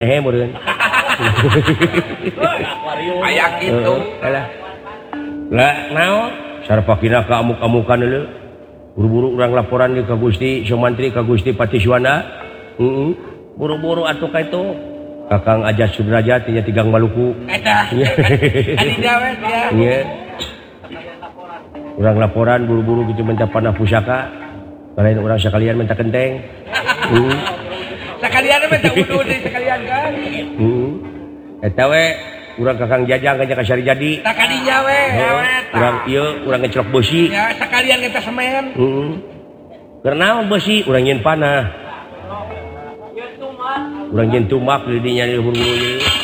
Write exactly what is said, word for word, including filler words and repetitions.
eh meureun. Aya kitu. Alah. Lah naon? Sarepakina ka amuk-amukan heuleu. Buru-buru urang laporan di ka Gusti Sumantri ka Gusti Patiswana. Heeh. Buru-buru atuh ka itu. Kakang Ajat Sudrajat nya Tigang Maluku. Eta. Adi dawet ya. Iya. Urang laporan buru-buru kitu minta panah pusaka. Lain urang sakalian minta kenteng. Heeh. Sakalian minta wudu deui sakalian kan. Heeh. Eta we urang Kakang Jajang ka kasari jadi. Tak kadinya we, awet. Urang ieu urang ngecelok besi. Ya sakalian kita semen. Heeh. Keur naon besi urang nyeun panah. Urang nyeun tumak di dinya di buru-buru ieu.